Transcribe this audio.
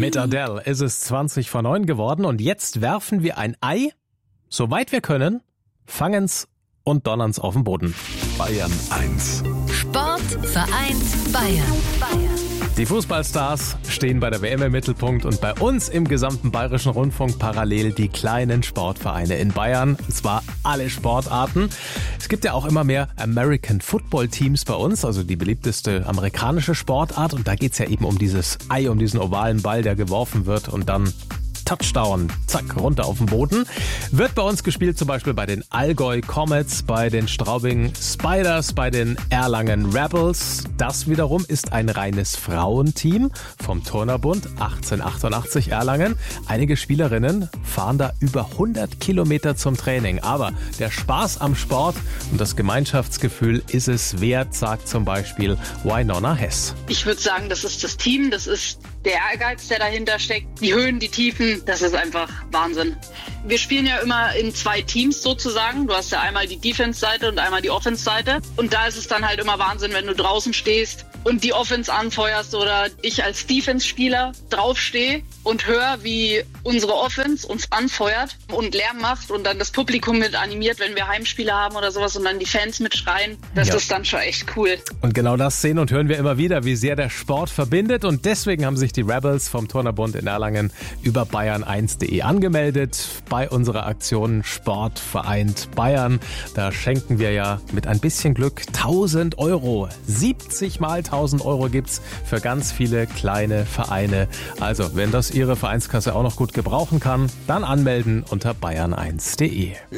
Mit Adele ist es 20:09 geworden und jetzt werfen wir ein Ei, soweit wir können, fangen's und donnern's auf den Boden. Bayern 1. Sport vereint Bayern. Die Fußballstars stehen bei der WM im Mittelpunkt und bei uns im gesamten Bayerischen Rundfunk parallel die kleinen Sportvereine in Bayern. Und zwar alle Sportarten. Es gibt ja auch immer mehr American Football Teams bei uns, also die beliebteste amerikanische Sportart. Und da geht's ja eben um dieses Ei, um diesen ovalen Ball, der geworfen wird und dann Touchdown, zack, runter auf den Boden. Wird bei uns gespielt zum Beispiel bei den Allgäu Comets, bei den Straubing Spiders, bei den Erlangen Rebels. Das wiederum ist ein reines Frauenteam vom Turnerbund 1888 Erlangen. Einige Spielerinnen fahren da über 100 Kilometer zum Training. Aber der Spaß am Sport und das Gemeinschaftsgefühl ist es wert, sagt zum Beispiel Winona Hess. Ich würde sagen, das ist das Team, das ist der Ehrgeiz, der dahinter steckt, die Höhen, die Tiefen, das ist einfach Wahnsinn. Wir spielen ja immer in 2 Teams sozusagen. Du hast ja einmal die Defense-Seite und einmal die Offense-Seite. Und da ist es dann halt immer Wahnsinn, wenn du draußen stehst und die Offense anfeuerst oder ich als Defense-Spieler draufstehe und höre, wie unsere Offense uns anfeuert und Lärm macht und dann das Publikum mit animiert, wenn wir Heimspiele haben oder sowas und dann die Fans mitschreien. Das ist dann schon echt cool. Und genau das sehen und hören wir immer wieder, wie sehr der Sport verbindet. Und deswegen haben sich die Rebels vom Turnerbund in Erlangen über bayern1.de angemeldet bei unserer Aktion Sport vereint Bayern. Da schenken wir ja mit ein bisschen Glück 1.000 Euro. 70 mal 1.000 Euro gibt's für ganz viele kleine Vereine. Also, wenn das Ihre Vereinskasse auch noch gut gebrauchen kann, dann anmelden unter bayern1.de.